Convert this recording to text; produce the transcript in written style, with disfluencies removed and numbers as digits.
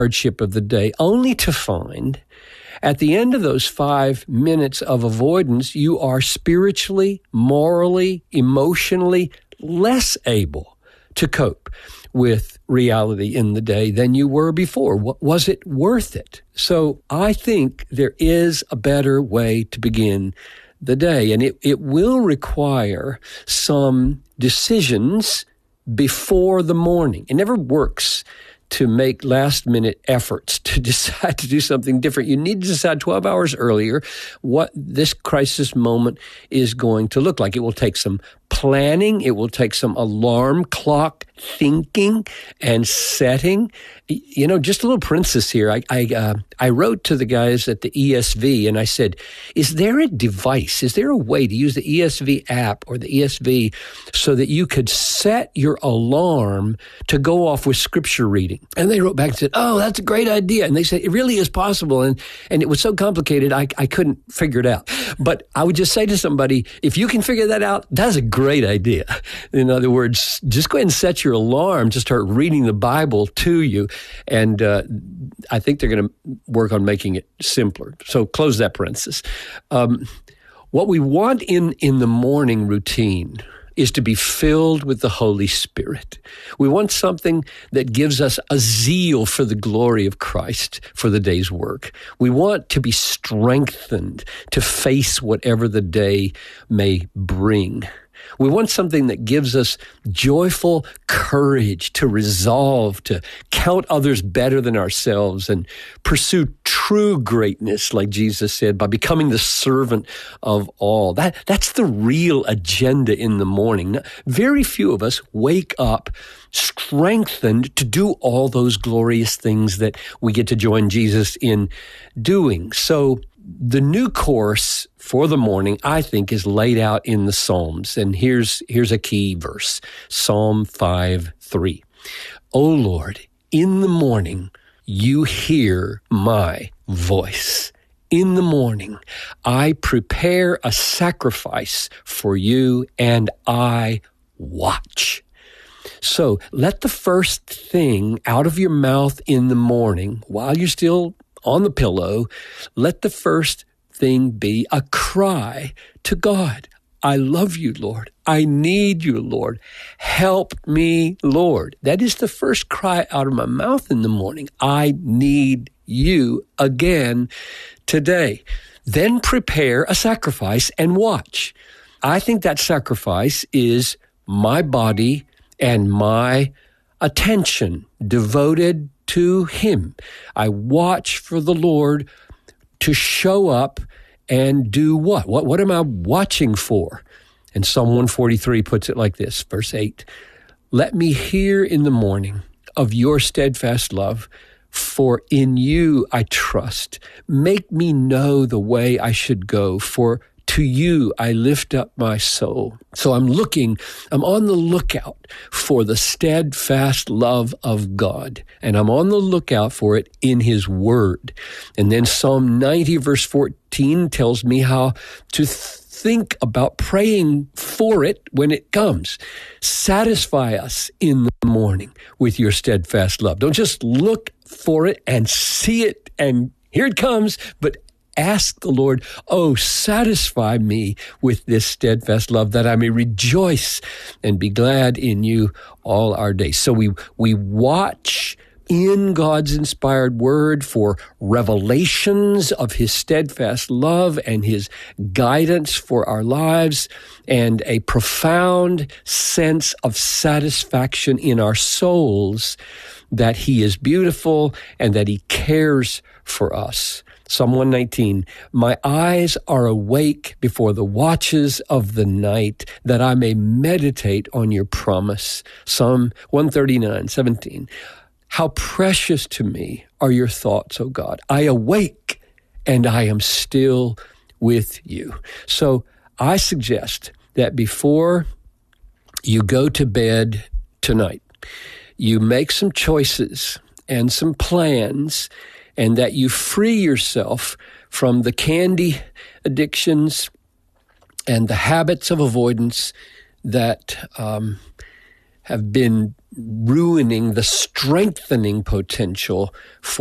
hardship of the day, only to find at the end of those 5 minutes of avoidance, you are spiritually, morally, emotionally less able to cope with reality in the day than you were before. Was it worth it? So I think there is a better way to begin the day, and it will require some decisions before the morning. It never works to make last-minute efforts to decide to do something different. You need to decide 12 hours earlier what this crisis moment is going to look like. It will take some planning. It will take some alarm clock thinking and setting. You know, just a little parenthesis here. I wrote to the guys at the ESV and I said, is there a device, is there a way to use the ESV app or the ESV so that you could set your alarm to go off with scripture reading? And they wrote back and said, oh, that's a great idea. And they said, it really is possible. And it was so complicated, I couldn't figure it out. But I would just say to somebody, if you can figure that out, that's a great idea. In other words, just go ahead and set your alarm to start reading the Bible to you. And I think they're going to work on making it simpler. So close that parenthesis. What we want in the morning routine is to be filled with the Holy Spirit. We want something that gives us a zeal for the glory of Christ for the day's work. We want to be strengthened to face whatever the day may bring. We want something that gives us joyful courage to resolve, to count others better than ourselves and pursue true greatness, like Jesus said, by becoming the servant of all. That's the real agenda in the morning. Very few of us wake up strengthened to do all those glorious things that we get to join Jesus in doing. So the new course for the morning, I think, is laid out in the Psalms. And here's a key verse, Psalm 5:3. O Lord, in the morning, you hear my voice. In the morning, I prepare a sacrifice for you and I watch. So let the first thing out of your mouth in the morning, while you're still on the pillow, let the first thing be a cry to God. I love you, Lord. I need you, Lord. Help me, Lord. That is the first cry out of my mouth in the morning. I need you again today. Then prepare a sacrifice and watch. I think that sacrifice is my body and my attention devoted to Him. I watch for the Lord to show up and do what? What am I watching for? And Psalm 143 puts it like this, verse 8. Let me hear in the morning of your steadfast love, for in you I trust. Make me know the way I should go, for to you I lift up my soul. So I'm on the lookout for the steadfast love of God, and I'm on the lookout for it in His Word. And then Psalm 90 verse 14 tells me how to think about praying for it when it comes. Satisfy us in the morning with your steadfast love. Don't just look for it and see it and here it comes, but ask the Lord, oh, satisfy me with this steadfast love that I may rejoice and be glad in you all our days. So we watch in God's inspired word for revelations of His steadfast love and His guidance for our lives and a profound sense of satisfaction in our souls that He is beautiful and that He cares for us. Psalm 119, my eyes are awake before the watches of the night, that I may meditate on your promise. Psalm 139, 17, how precious to me are your thoughts, O God. I awake and I am still with you. So I suggest that before you go to bed tonight, you make some choices and some plans, and that you free yourself from the candy addictions and the habits of avoidance that have been ruining the strengthening potential